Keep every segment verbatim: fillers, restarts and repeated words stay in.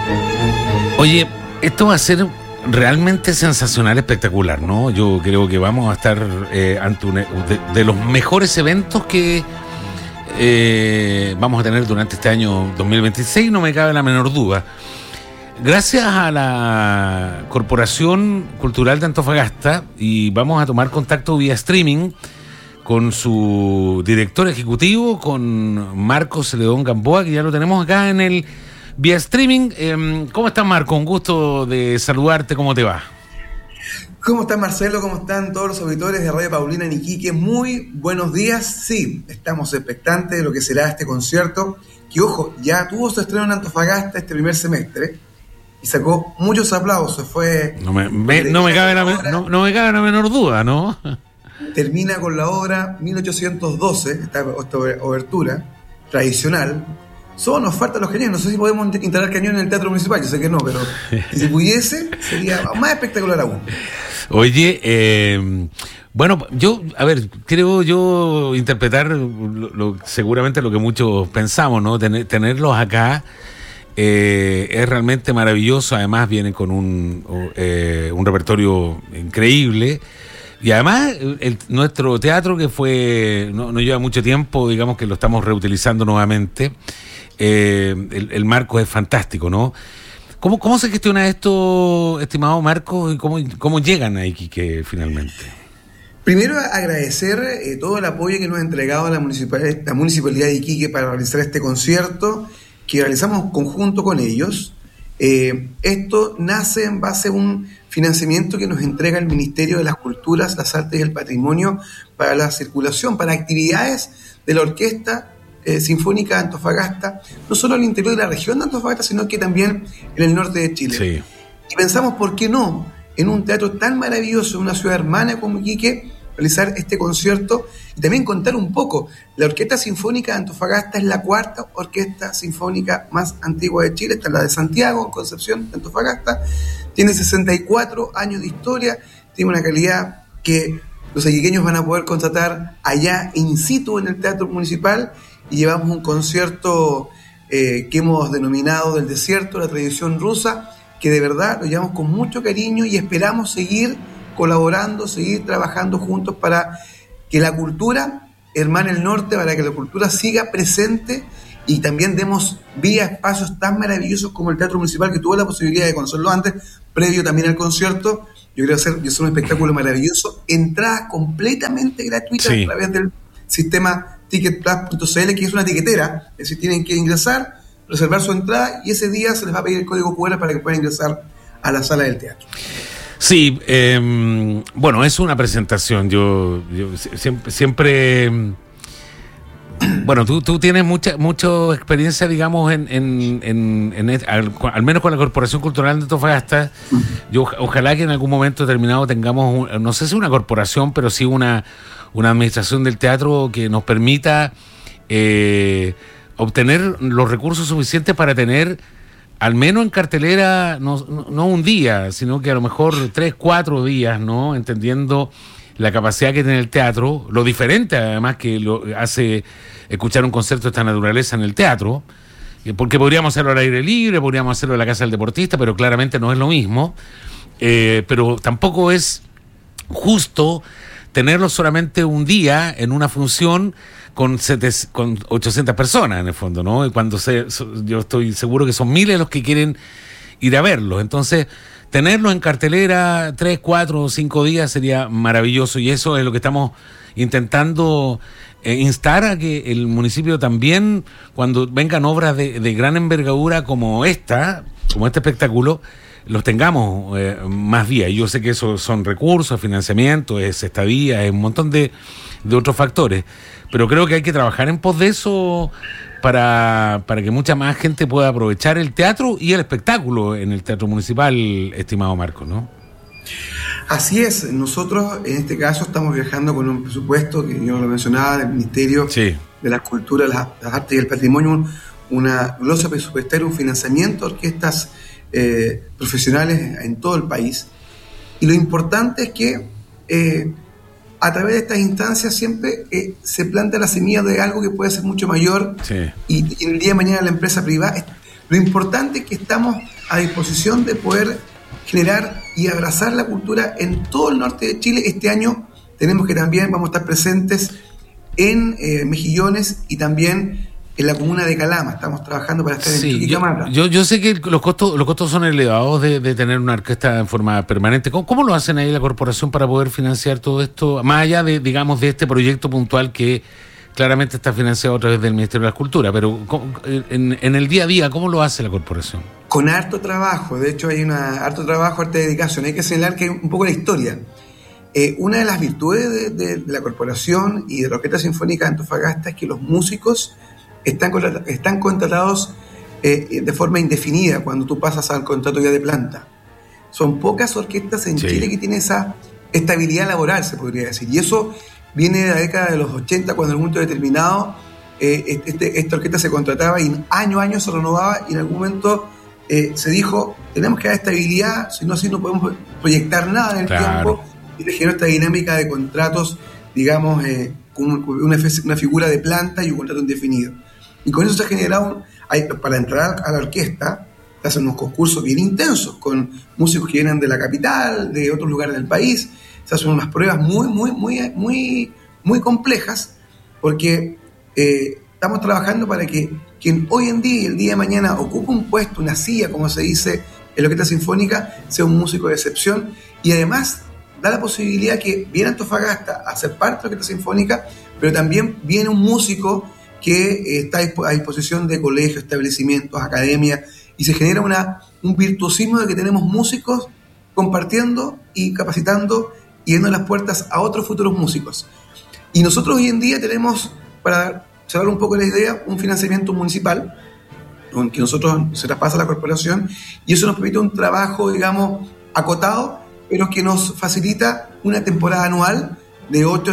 Oye, esto va a ser realmente sensacional, espectacular, ¿no? Yo creo que vamos a estar eh, ante un, de, de los mejores eventos que eh, vamos a tener durante este año dos mil veintiséis, no me cabe la menor duda. Gracias a la Corporación Cultural de Antofagasta, y vamos a tomar contacto vía streaming con su director ejecutivo, con Marcos Celedón Gamboa, que ya lo tenemos acá en el vía streaming. Eh, ¿Cómo estás, Marco? Un gusto de saludarte. ¿Cómo te va? ¿Cómo estás, Marcelo? ¿Cómo están todos los auditores de Radio Paulina en Iquique? Muy buenos días. Sí, estamos expectantes de lo que será este concierto, que, ojo, ya tuvo su estreno en Antofagasta este primer semestre y sacó muchos aplausos. Fue No me, me, no me, cabe, la, obra, no, no me cabe la menor duda, ¿no? Termina con la obra mil ochocientos doce, esta, esta obertura tradicional. Solo nos faltan los cañones. No sé si podemos instalar cañones en el Teatro Municipal, yo sé que no, pero si pudiese, sería más espectacular aún. Oye, eh, bueno, yo, a ver, creo yo interpretar lo, lo, seguramente lo que muchos pensamos, ¿no? Tener, tenerlos acá eh, es realmente maravilloso. Además vienen con un, eh, un repertorio increíble. Y además, el, nuestro teatro, que fue no, no lleva mucho tiempo, digamos que lo estamos reutilizando nuevamente. Eh, el, el marco es fantástico, ¿no? ¿Cómo, cómo se gestiona esto, estimado Marco, y cómo, cómo llegan a Iquique finalmente? Primero, agradecer eh, todo el apoyo que nos ha entregado la municipalidad, la municipalidad de Iquique para realizar este concierto, que realizamos conjunto con ellos. Eh, esto nace en base a un financiamiento que nos entrega el Ministerio de las Culturas, las Artes y el Patrimonio para la circulación, para actividades de la Orquesta eh, Sinfónica de Antofagasta, no solo al interior de la región de Antofagasta, sino que también en el norte de Chile. Sí. Y pensamos, ¿por qué no? En un teatro tan maravilloso, en una ciudad hermana como Iquique, realizar este concierto y también contar un poco. La Orquesta Sinfónica de Antofagasta es la cuarta orquesta sinfónica más antigua de Chile. Está la de Santiago, Concepción de Antofagasta. Tiene sesenta y cuatro años de historia, tiene una calidad que los iquiqueños van a poder contratar allá in situ en el Teatro Municipal, y llevamos un concierto eh, que hemos denominado Del Desierto, la tradición rusa, que de verdad lo llevamos con mucho cariño y esperamos seguir colaborando, seguir trabajando juntos para que la cultura hermane el norte, para que la cultura siga presente y también demos vía a espacios tan maravillosos como el Teatro Municipal, que tuve la posibilidad de conocerlo antes, previo también al concierto. Yo creo que va a ser un espectáculo maravilloso. Entradas completamente gratuitas, sí, a través del sistema ticketplus punto c l, que es una tiquetera, es decir, tienen que ingresar, reservar su entrada y ese día se les va a pedir el código cu erre para que puedan ingresar a la sala del teatro. Sí, eh, bueno, es una presentación. Yo, yo siempre, siempre bueno, tú, tú tienes mucha mucha experiencia, digamos, en, en, en, en al, al menos con la Corporación Cultural de Antofagasta. Yo ojalá que en algún momento determinado tengamos, un, no sé si una corporación, pero sí una, una administración del teatro que nos permita eh, obtener los recursos suficientes para tener, al menos en cartelera, no, no, no un día, sino que a lo mejor tres, cuatro días, ¿no? Entendiendo la capacidad que tiene el teatro, lo diferente además que lo hace escuchar un concierto de esta naturaleza en el teatro, porque podríamos hacerlo al aire libre, podríamos hacerlo en la casa del deportista, pero claramente no es lo mismo, eh, pero tampoco es justo tenerlo solamente un día en una función con, setecientas, con ochocientas personas en el fondo, ¿no? Y cuando se, yo estoy seguro que son miles los que quieren ir a verlo. Entonces, tenerlo en cartelera tres, cuatro o cinco días sería maravilloso, y eso es lo que estamos intentando eh, instar a que el municipio también, cuando vengan obras de, de gran envergadura como esta, como este espectáculo, los tengamos eh, más días. Yo sé que eso son recursos, financiamiento, es estadía, es un montón de, de otros factores, pero creo que hay que trabajar en pos de eso para, para que mucha más gente pueda aprovechar el teatro y el espectáculo en el Teatro Municipal, estimado Marco, ¿no? Así es. Nosotros en este caso estamos viajando con un presupuesto que yo lo mencionaba del Ministerio, sí, de la Cultura, las, las Artes y el Patrimonio, una glosa presupuestaria, un financiamiento a orquestas eh, profesionales en todo el país. Y lo importante es que eh, a través de estas instancias siempre eh, se planta la semilla de algo que puede ser mucho mayor, sí, y, y en el día de mañana la empresa privada. Lo importante es que estamos a disposición de poder generar y abrazar la cultura en todo el norte de Chile. Este año tenemos que también vamos a estar presentes en eh, Mejillones y también en la comuna de Calama. Estamos trabajando para estar sí, en Chuquicamata. Yo, yo, yo sé que los costos los costos son elevados de, de tener una orquesta en forma permanente. ¿Cómo, ¿Cómo lo hacen ahí la corporación para poder financiar todo esto? Más allá de, digamos, de este proyecto puntual que claramente está financiado a través del Ministerio de la Cultura, pero en, en el día a día, ¿cómo lo hace la corporación? Con harto trabajo, de hecho hay una harto trabajo, harta dedicación. Hay que señalar que un poco la historia. Eh, una de las virtudes de, de, de la corporación y de la Orquesta Sinfónica de Antofagasta es que los músicos están, están contratados eh, de forma indefinida cuando tú pasas al contrato ya de planta. Son pocas orquestas en sí. Chile que tienen esa estabilidad laboral, se podría decir. Y eso viene de la década de los ochenta, cuando en algún momento determinado eh, este, esta orquesta se contrataba y año a año se renovaba, y en algún momento eh, se dijo, tenemos que dar estabilidad, si no así no podemos proyectar nada en el claro. tiempo, y se generó esta dinámica de contratos, digamos, eh, con una, una figura de planta y un contrato indefinido. Y con eso se ha generado, hay, para entrar a la orquesta, se hacen unos concursos bien intensos, con músicos que vienen de la capital, de otros lugares del país. Se hacen unas pruebas muy, muy, muy, muy, muy complejas, porque eh, estamos trabajando para que quien hoy en día y el día de mañana ocupe un puesto, una silla, como se dice en la Orquesta Sinfónica, sea un músico de excepción, y además da la posibilidad que viene Antofagasta a ser parte de la Orquesta Sinfónica, pero también viene un músico que eh, está a disposición de colegios, establecimientos, academias, y se genera una, un virtuosismo de que tenemos músicos compartiendo y capacitando y dando las puertas a otros futuros músicos. Y nosotros hoy en día tenemos, para cerrar un poco la idea, un financiamiento municipal, que nosotros se traspasa a la corporación, y eso nos permite un trabajo, digamos, acotado, pero que nos facilita una temporada anual de ocho o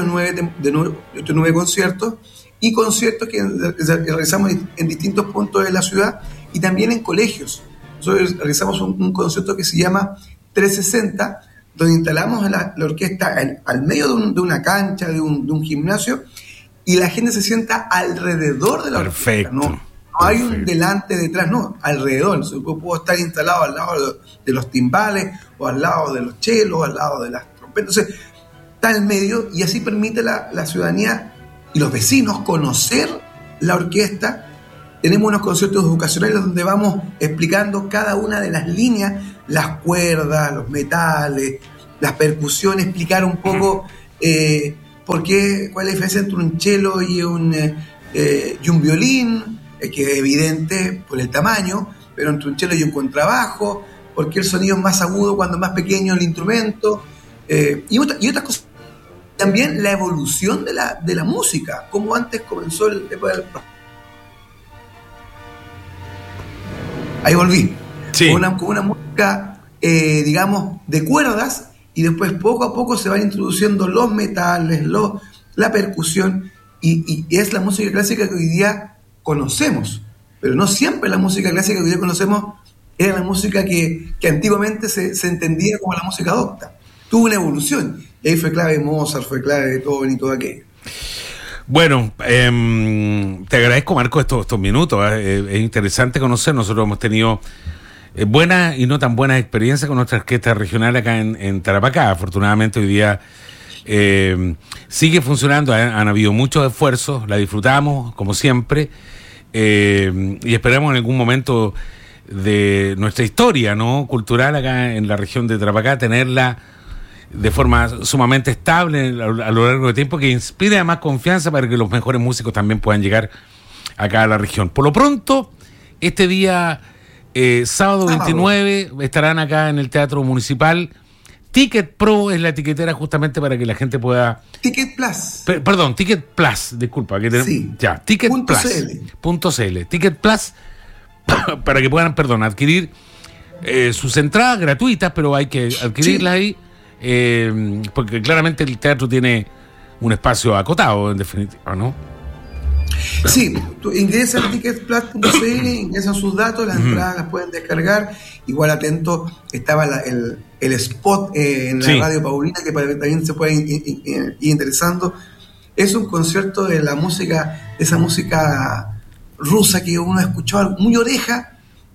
nueve conciertos, y conciertos que realizamos en distintos puntos de la ciudad y también en colegios. Nosotros realizamos un, un concierto que se llama trescientos sesenta, donde instalamos la, la orquesta al, al medio de, un, de una cancha, de un, de un gimnasio, y la gente se sienta alrededor de la Perfecto. orquesta. No, no hay un delante, detrás, no, alrededor. Yo puedo estar instalado al lado de, de los timbales, o al lado de los chelos, al lado de las trompetas. Entonces, está al medio, y así permite la, la ciudadanía y los vecinos conocer la orquesta. Tenemos unos conciertos educacionales donde vamos explicando cada una de las líneas, las cuerdas, los metales, las percusiones, explicar un poco eh, por qué, cuál es la diferencia entre un cello y un, eh, y un violín, eh, que es evidente por el tamaño, pero entre un cello y un contrabajo, por qué el sonido es más agudo cuando es más pequeño el instrumento, eh, y, otra, y otras cosas. También la evolución de la, de la música, como antes comenzó el... Ahí volví. Sí. Con, una, con una música, eh, digamos, de cuerdas, y después poco a poco se van introduciendo los metales, los, la percusión, y, y es la música clásica que hoy día conocemos. Pero no siempre la música clásica que hoy día conocemos era la música que, que antiguamente se, se entendía como la música docta. Tuvo una evolución, y ahí fue clave Mozart, fue clave Beethoven y todo aquello. Bueno, eh, te agradezco, Marco, estos, estos minutos. Eh, es interesante conocer. Nosotros hemos tenido eh, buenas y no tan buenas experiencias con nuestra orquesta regional acá en, en Tarapacá. Afortunadamente hoy día eh, sigue funcionando. Han, han habido muchos esfuerzos, la disfrutamos como siempre, eh, y esperamos en algún momento de nuestra historia, ¿no?, cultural acá en la región de Tarapacá, tenerla de forma sumamente estable a lo largo del tiempo, que inspire más confianza para que los mejores músicos también puedan llegar acá a la región. Por lo pronto, este día eh, sábado veintinueve estarán acá en el Teatro Municipal. Ticket Pro es la etiquetera justamente para que la gente pueda... Ticket Plus. Per, perdón, Ticket Plus, disculpa. Que te, sí. Ya, Ticket punto Plus. C L. Punto C L. Ticket Plus, para que puedan, perdón, adquirir eh, sus entradas gratuitas, pero hay que adquirirlas sí. ahí. Eh, porque claramente el teatro tiene un espacio acotado, en definitiva, ¿no? Sí, tú ingresas a ticket plus punto c l, ingresan sus datos, las uh-huh. entradas las pueden descargar. Igual atento, estaba la, el, el spot eh, en la sí. radio Paulina, que también se puede ir interesando. Es un concierto de la música, de esa música rusa que uno ha escuchado, muy oreja,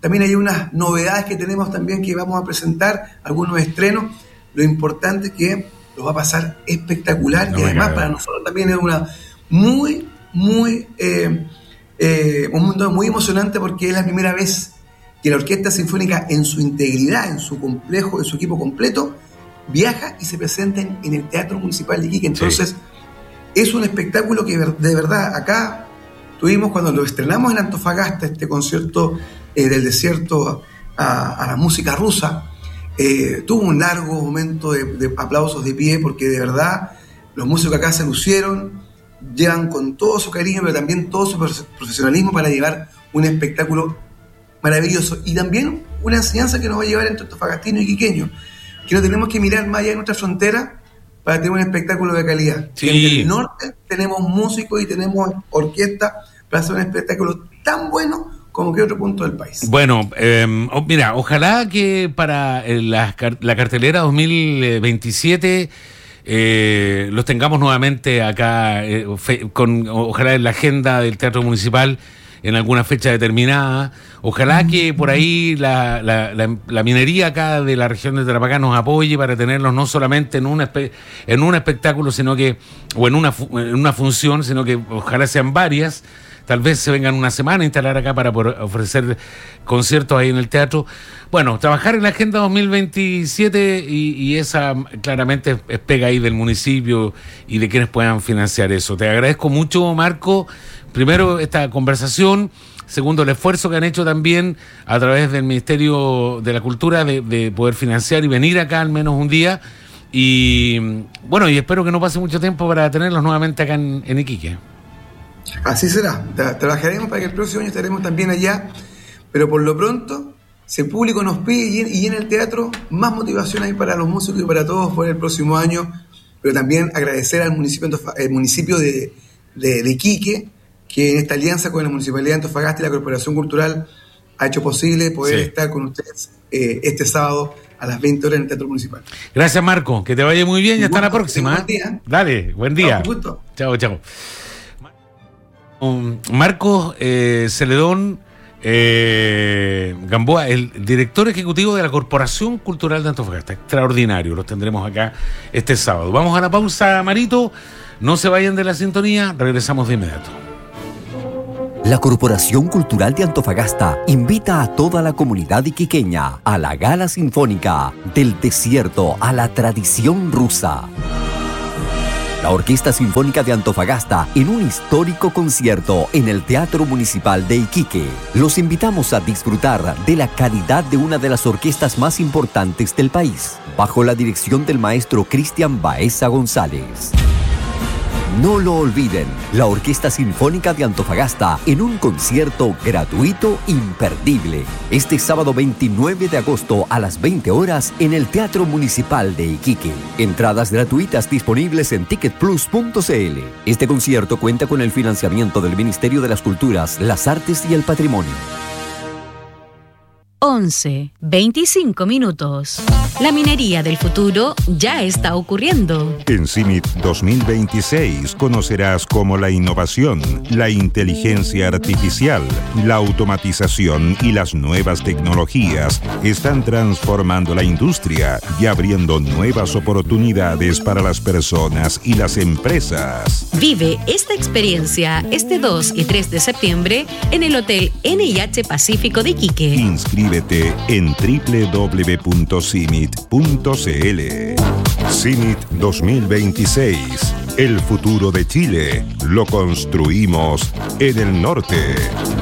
también hay unas novedades que tenemos también que vamos a presentar, algunos estrenos. Lo importante es que lo va a pasar espectacular, no, y además para nosotros también es una muy, muy, eh, eh, un mundo muy emocionante, porque es la primera vez que la Orquesta Sinfónica en su integridad, en su complejo, en su equipo completo, viaja y se presenta en, en el Teatro Municipal de Iquique. Entonces, sí, es un espectáculo que de verdad acá tuvimos, cuando lo estrenamos en Antofagasta, este concierto eh, del desierto a, a la música rusa, eh, tuvo un largo momento de, de aplausos de pie, porque de verdad los músicos acá se lucieron, llevan con todo su cariño, pero también todo su profesionalismo para llevar un espectáculo maravilloso, y también una enseñanza que nos va a llevar entre antofagastinos y iquiqueños, que no tenemos que mirar más allá de nuestra frontera para tener un espectáculo de calidad. Sí. En el norte tenemos músicos y tenemos orquesta para hacer un espectáculo tan bueno como que otro punto del país. Bueno, eh, oh, mira, ojalá que para la, la cartelera dos mil veintisiete eh, los tengamos nuevamente acá, eh, fe, con ojalá en la agenda del Teatro Municipal en alguna fecha determinada. Ojalá que por ahí la, la, la, la minería acá de la región de Tarapacá nos apoye para tenerlos no solamente en un, espe, en un espectáculo, sino que, o en una, en una función, sino que ojalá sean varias. Tal vez se vengan una semana a instalar acá para poder ofrecer conciertos ahí en el teatro. Bueno, trabajar en la Agenda dos mil veintisiete, y, y esa claramente es pega ahí del municipio y de quienes puedan financiar eso. Te agradezco mucho, Marco. Primero, esta conversación. Segundo, el esfuerzo que han hecho también a través del Ministerio de la Cultura de, de poder financiar y venir acá al menos un día. Y bueno, y espero que no pase mucho tiempo para tenerlos nuevamente acá en, en Iquique. Así será. Tra- trabajaremos para que el próximo año estaremos también allá, pero por lo pronto, si el público nos pide y en el teatro, más motivación hay para los músicos y para todos por el próximo año. Pero también agradecer al municipio, el municipio de, de, de Iquique, que en esta alianza con la Municipalidad de Antofagasta y la Corporación Cultural ha hecho posible poder sí. estar con ustedes eh, este sábado a las veinte horas en el Teatro Municipal. Gracias, Marco, que te vaya muy bien y, y hasta bueno, la próxima. Buen día. Dale, buen día. Chao, gusto. Chao, chao. Um, Marcos eh, Celedón eh, Gamboa, el director ejecutivo de la Corporación Cultural de Antofagasta. Extraordinario, los tendremos acá este sábado. Vamos a la pausa, Marito. No se vayan de la sintonía, regresamos de inmediato. La Corporación Cultural de Antofagasta invita a toda la comunidad iquiqueña a la Gala Sinfónica del Desierto a la Tradición Rusa. La Orquesta Sinfónica de Antofagasta en un histórico concierto en el Teatro Municipal de Iquique. Los invitamos a disfrutar de la calidad de una de las orquestas más importantes del país, bajo la dirección del maestro Cristian Baeza González. No lo olviden, la Orquesta Sinfónica de Antofagasta en un concierto gratuito imperdible. Este sábado veintinueve de agosto a las veinte horas en el Teatro Municipal de Iquique. Entradas gratuitas disponibles en ticket plus punto c l. Este concierto cuenta con el financiamiento del Ministerio de las Culturas, las Artes y el Patrimonio. once, veinticinco minutos. La minería del futuro ya está ocurriendo. En CIMIT dos mil veintiséis conocerás cómo la innovación, la inteligencia artificial, la automatización y las nuevas tecnologías están transformando la industria y abriendo nuevas oportunidades para las personas y las empresas. Vive esta experiencia este dos y tres de septiembre en el Hotel N I H Pacífico de Iquique. Inscríbete en doble u doble u doble u punto cimit punto c l. CIMIT dos mil veintiséis. El futuro de Chile lo construimos en el norte.